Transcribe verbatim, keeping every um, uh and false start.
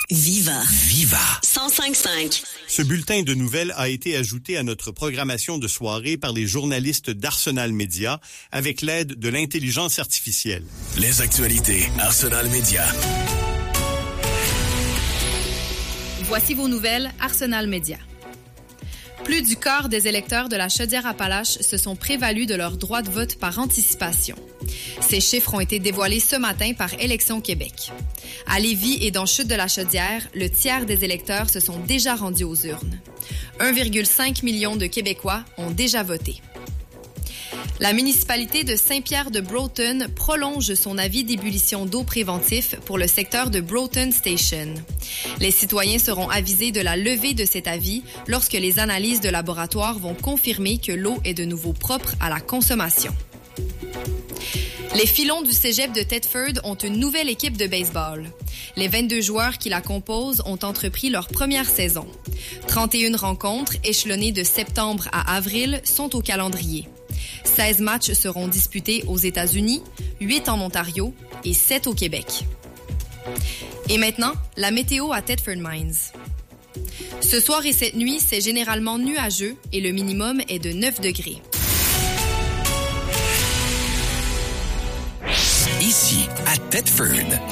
Viva. Viva. cent cinq virgule cinq. Ce bulletin de nouvelles a été ajouté à notre programmation de soirée par les journalistes d'Arsenal Média avec l'aide de l'intelligence artificielle. Les actualités Arsenal Média. Voici vos nouvelles Arsenal Média. Plus du quart des électeurs de la Chaudière-Appalaches se sont prévalus de leur droit de vote par anticipation. Ces chiffres ont été dévoilés ce matin par Élections Québec. À Lévis et dans Chute de la Chaudière, le tiers des électeurs se sont déjà rendus aux urnes. un virgule cinq million de Québécois ont déjà voté. La municipalité de Saint-Pierre-de-Broughton prolonge son avis d'ébullition d'eau préventif pour le secteur de Broughton Station. Les citoyens seront avisés de la levée de cet avis lorsque les analyses de laboratoire vont confirmer que l'eau est de nouveau propre à la consommation. Les Filons du cégep de Thetford ont une nouvelle équipe de baseball. Les vingt-deux joueurs qui la composent ont entrepris leur première saison. trente et une rencontres, échelonnées de septembre à avril, sont au calendrier. seize matchs seront disputés aux États-Unis, huit en Ontario et sept au Québec. Et maintenant, la météo à Thetford Mines. Ce soir et cette nuit, c'est généralement nuageux et le minimum est de neuf degrés. Ici, à Thetford,